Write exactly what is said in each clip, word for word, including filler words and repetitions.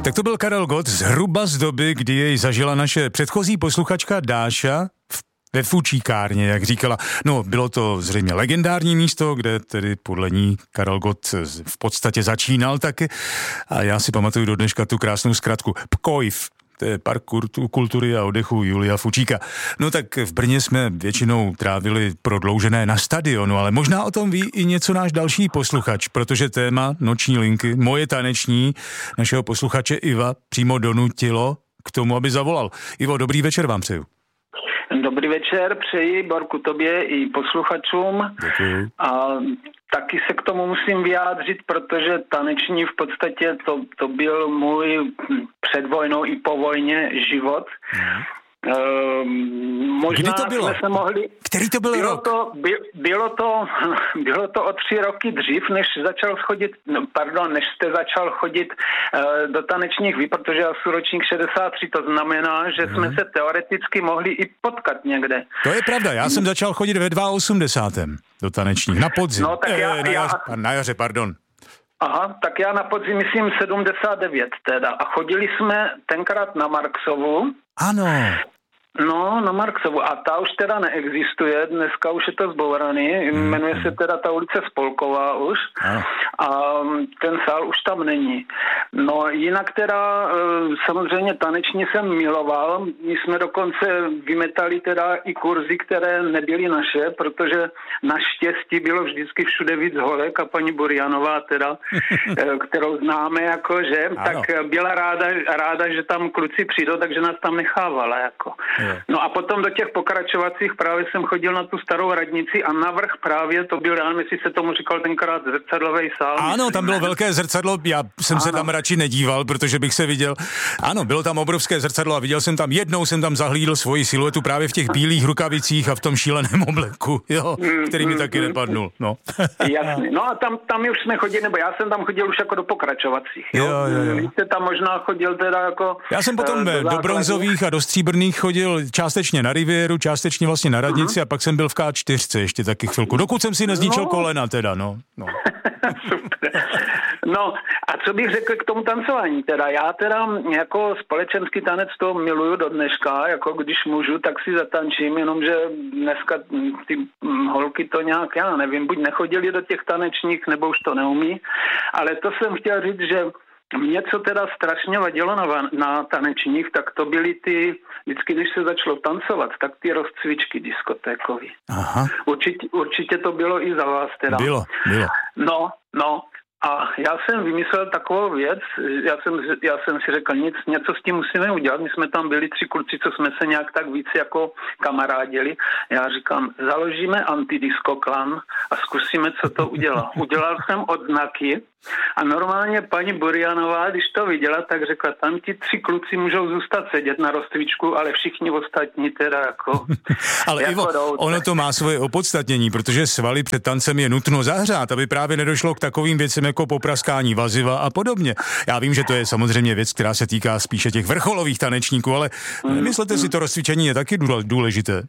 Tak to byl Karel Gott zhruba z doby, kdy jej zažila naše předchozí posluchačka Dáša v ve Fučíkárně, jak říkala. No, bylo to zřejmě legendární místo, kde tedy podle ní Karel Gott v podstatě začínal taky. A já si pamatuju do dneška tu krásnou zkratku Pkojv. To je park kultury a oddechu Julia Fučíka. No tak v Brně jsme většinou trávili prodloužené na stadionu, ale možná o tom ví i něco náš další posluchač, protože téma Noční linky, moje taneční, našeho posluchače Iva přímo donutilo k tomu, aby zavolal. Ivo, dobrý večer vám přeju. Dobrý večer, přeji Borku tobě i posluchačům. Děkuji. A taky se k tomu musím vyjádřit, protože taneční v podstatě to, to byl můj před vojnou i po vojně život. Mm. Um, možná Kdy to bylo? Jsme se mohli... Který to byl bylo rok? To, by, bylo, to, bylo to o tři roky dřív, než začal chodit, pardon, než jste začal chodit uh, do tanečních vy, protože já jsem ročník šedesát tři, to znamená, že hmm. jsme se teoreticky mohli i potkat někde. To je pravda, já jsem začal chodit ve osmdesátém dvou do tanečních, na podzim. No, tak já, e, na, jaře, já... na jaře, pardon. Aha, tak já na podzim myslím sedmdesát devět teda a chodili jsme tenkrát na Marksovu. Ano. No, na Marksovu. A ta už teda neexistuje, dneska už je to zbouraný, mm. jmenuje se teda ta ulice Spolková už ano. A ten sál už tam není. No, jinak teda samozřejmě taneční jsem miloval, my jsme dokonce vymetali teda i kurzy, které nebyly naše, protože naštěstí bylo vždycky všude víc holek a paní Burjanová teda, kterou známe jako, že, ano. tak byla ráda, ráda, že tam kluci přijdou, takže nás tam nechávala jako. No a potom do těch pokračovacích právě jsem chodil na tu starou radnici a navrch právě to byl, já nevím, jestli se tomu říkal tenkrát zrcadlový sál. Ano, myslím, tam bylo velké zrcadlo, já jsem ano. se tam radši nedíval, protože bych se viděl. Ano, bylo tam obrovské zrcadlo a viděl jsem tam, jednou jsem tam zahlídl svoji siluetu právě v těch bílých rukavicích a v tom šíleném obleku, jo, který mi taky nepadnul, no. Jasně, no a tam, tam už jsme chodili, nebo já jsem tam chodil už jako do pokračovacích, jo. jo, jo, jo. Vy jste tam možná chodil teda jako... Já jsem potom do, do bronzových a do stříbrných chodil částečně na Rivieru, částečně vlastně na radnici uh-huh. a pak jsem byl v ká čtyři ještě taky chvilku, dokud jsem si nezničil no. kolena teda, no. no. Super. No a co bych řekl k tomu tancování teda, já teda jako společenský tanec to miluju do dneška, jako když můžu, tak si zatančím, jenomže dneska ty holky to nějak, já nevím, buď nechodili do těch tanečních, nebo už to neumí, ale to jsem chtěl říct, že mě, co teda strašně vadilo na, na tanečních, tak to byly ty, vždycky, když se začalo tancovat, tak ty rozcvičky diskotékový. Aha. Určitě, určitě to bylo i za vás teda. Bylo, bylo. No, no. A já jsem vymyslel takovou věc, já jsem, já jsem si řekl, nic, něco s tím musíme udělat. My jsme tam byli tři kluci, co jsme se nějak tak víc jako kamarádili. Já říkám, založíme antidisko klan a zkusíme, co to udělá. Udělal jsem odznaky a normálně paní Burjanová, když to viděla, tak řekla, tam ti tři kluci můžou zůstat sedět na rozcvičku, ale všichni ostatní teda jako... Ale jako Ivo, jdou. ono to má svoje opodstatnění, protože svaly před tancem je nutno zahřát, aby právě nedošlo k takovým věcem jako popraskání vaziva a podobně. Já vím, že to je samozřejmě věc, která se týká spíše těch vrcholových tanečníků, ale mm, myslíte mm. si, to rozcvičení je taky důležité?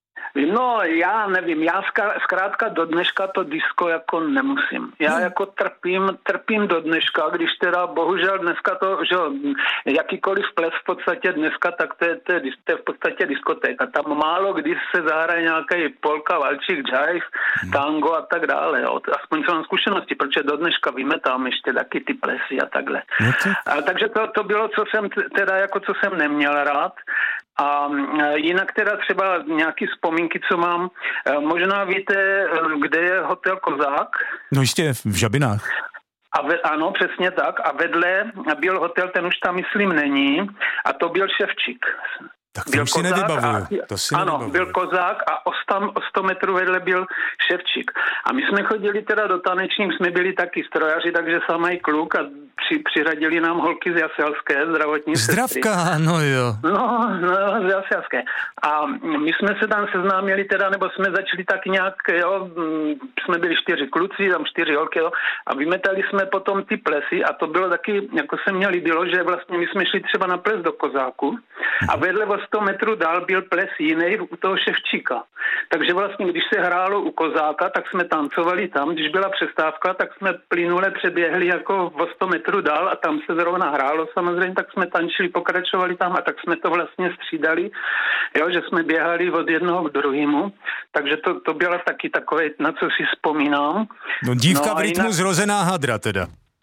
No, já nevím, já zkrátka do dneška to disko jako nemusím. Já no. jako trpím, trpím do dneška, když teda bohužel dneska to, že jakýkoliv ples v podstatě dneska, tak to je, to je, to je v podstatě diskotéka. Tam málo kdy se zahraje nějaký polka, valčík, jive, no. tango a tak dále. Jo. Aspoň co mám zkušenosti, protože do dneška vymetám ještě taky ty plesy a takhle. No to... a, takže to, to bylo, co jsem teda jako co jsem neměl rád. A jinak teda třeba nějaký vzpomínky, co mám. Možná víte, kde je hotel Kozák? No jistě, v Žabinách. A ve, ano, přesně tak. A vedle byl hotel, ten už tam myslím není, a to byl Ševčík. Tak to si nevybavuju. To si ano, nevybavuju. Byl Kozák a o sto, o sto metrů vedle byl Ševčík. A my jsme chodili teda do tanečních, jsme byli taky strojaři, takže samý kluk a při, přiřadili nám holky z Jaselské, zdravotní Zdravka, sestry. No jo. No, no, z Jaselské. A my jsme se tam seznámili teda, nebo jsme začali tak nějak, jo, jsme byli čtyři kluci, tam čtyři holky, jo, a vymetali jsme potom ty plesy a to bylo taky, jako se mně líbilo, že vlastně my jsme šli třeba na ples do Kozáku a vedle o sto metrů dál byl ples jiný u toho Ševčíka. Takže vlastně, když se hrálo u Kozáka, tak jsme tancovali tam, když byla přestávka, tak jsme plynule přeběhli jako o sto metrů metru dál a tam se zrovna hrálo samozřejmě, tak jsme tančili, pokračovali tam a tak jsme to vlastně střídali, jo, že jsme běhali od jednoho k druhému, takže to, to bylo taky takové, na co si vzpomínám. No dívka no, v rytmu jinak... zrozená hadra teda.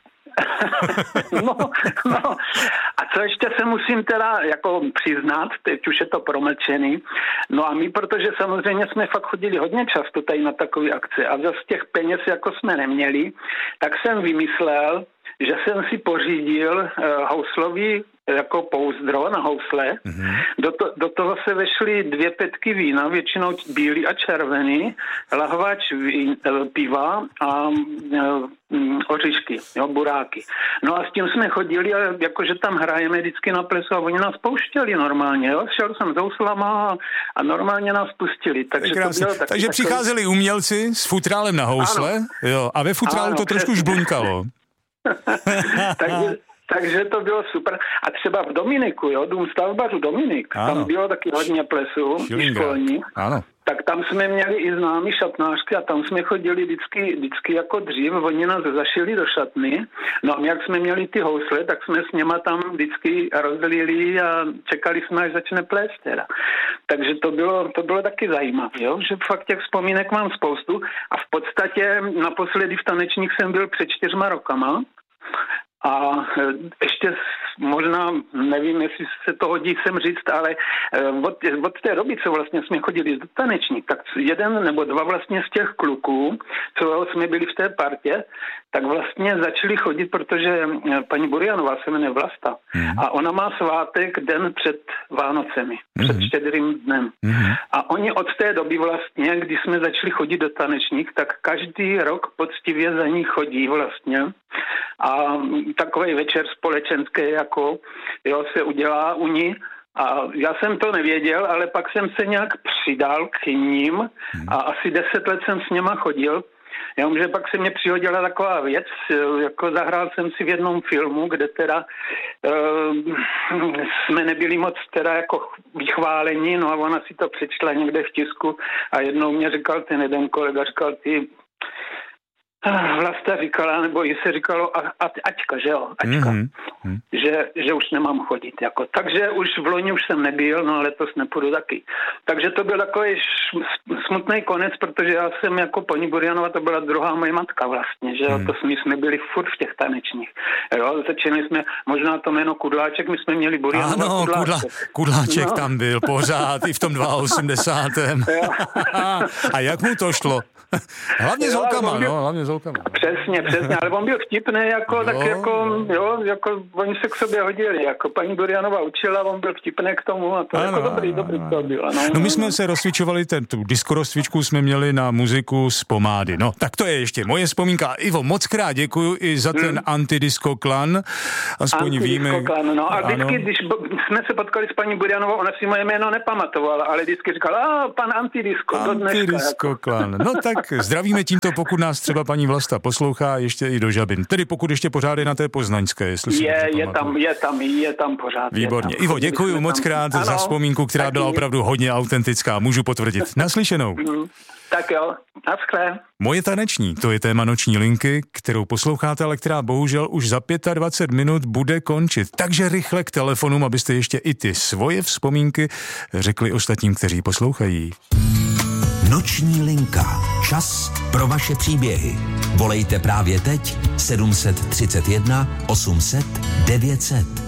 no, no. A co ještě se musím teda jako přiznat, teď už je to promlčený, no a my, protože samozřejmě jsme fakt chodili hodně často tady na takové akce a zase těch peněz jako jsme neměli, tak jsem vymyslel, že jsem si pořídil uh, houslový jako pouzdro na housle. Mm-hmm. Do, to, do toho se vešly dvě petky vína, většinou bílý a červený, lahvač vín, piva a uh, oříšky, jo, buráky. No a s tím jsme chodili, a jakože tam hrajeme vždycky na plesu a oni nás pouštěli normálně, jo. Šel jsem s houslama a, a normálně nás pustili. Takže, to bylo taky, takže přicházeli takový... umělci s futrálem na housle, jo, a ve futrálu ano, to trošku přesně. Žblunkalo. takže, takže to bylo super. A třeba v Dominiku, jo, dům stavbařů Dominik, ano. Tam bylo taky hodně plesu, školní. Ano. Tak tam jsme měli i známý šatnářky a tam jsme chodili vždycky, vždycky jako dřív, oni nás zašili do šatny. No a jak jsme měli ty housle, tak jsme s něma tam vždycky rozlili a čekali jsme, až začne plést teda. Takže to bylo, to bylo taky zajímavé, jo? Že fakt těch vzpomínek mám spoustu a v podstatě naposledy v tanečních jsem byl před čtyřma rokama. A ještě možná, nevím, jestli se to hodí sem říct, ale od, od té doby, co vlastně jsme chodili do tanečník, tak jeden nebo dva vlastně z těch kluků, co jsme byli v té partě, tak vlastně začali chodit, protože paní Burjanová se jmenuje Vlasta mm. a ona má svátek den před Vánocemi, mm. před štědrým dnem. Mm. A oni od té doby vlastně, když jsme začali chodit do tanečník, tak každý rok poctivě za ní chodí vlastně a takový večer společenský jako, jo, se udělá u ní. A já jsem to nevěděl, ale pak jsem se nějak přidal k ním a asi deset let jsem s něma chodil. Jenomže pak se mě přihodila taková věc, jako zahrál jsem si v jednom filmu, kde teda uh, jsme nebyli moc teda jako vychválení, no a ona si to přečtla někde v tisku a jednou mě říkal ten jeden kolega, říkal, ty Vlasta říkala, nebo jí se říkalo a, a, Aťka, že jo, Aťka, mm-hmm. že, že už nemám chodit, jako. Takže už v loni už jsem nebyl, no letos nepůjdu taky. Takže to byl takový smutný konec, protože já jsem jako paní Burjanova, to byla druhá moje matka vlastně, že jo, mm. to jsme, jsme byli furt v těch tanečních. Jo, začínali jsme, možná to jméno Kudláček, my jsme měli Burjanova ano, Kudláček. Kudla, Kudláček no. Tam byl pořád, i v tom osmdesátém druhém A jak mu to šlo? Hlavně s holkama, no, hlavně s holkama. Přesně, přesně, ale on byl vtipný, jako, tak jako, jo, jako, oni se k sobě hodili, jako paní Burjanova učila, on byl vtipný k tomu a to ano, jako dobrý, ano, dobrý to bylo. No, no my jsme se rozcvičovali, ten, tu diskorozcvičku jsme měli na muziku z Pomády, no, tak to je ještě moje vzpomínka. Ivo, moc krát děkuju i za ten hmm. Antidisco Klan, aspoň víme. Antidisco Klan, no, a vždycky, když jsme se potkali s paní Burjanovou, ona si moje jméno nepamatovala, ale vždycky říkala, a pan Antidisco, do dneška. Antidisco jako. Klan, no tak zdravíme tímto, pokud nás třeba paní Vlasta poslouchá, ještě i do Žabin. Tedy pokud ještě pořád je na té poznaňské, jestli si je, je tam, je tam, je tam pořád. Výborně. Tam. Ivo, děkuji moc krát ano, za vzpomínku, která byla opravdu hodně autentická. Můžu potvrdit. Naslyšenou. Mm, tak jo, naschle. Moje taneční, to je téma noční linky, kterou posloucháte, ale která bohužel už za dvacet pět minut bude končit. Takže rychle k telefonům, abyste ještě i ty svoje vzpomínky řekli ostatním, kteří poslouchají. Noční linka. Čas pro vaše příběhy. Volejte právě teď sedm set třicet jedna osm set devět set.